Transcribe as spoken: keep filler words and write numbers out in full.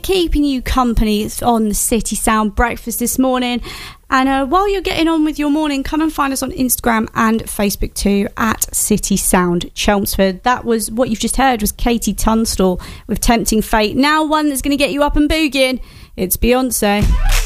keeping you company on the City Sound Breakfast this morning. And uh, while you're getting on with your morning, come and find us on Instagram and Facebook too, at City Sound Chelmsford. That was what you've just heard, was Katie Tunstall with Tempting Fate. Now one that's going to get you up and boogieing, it's Beyonce.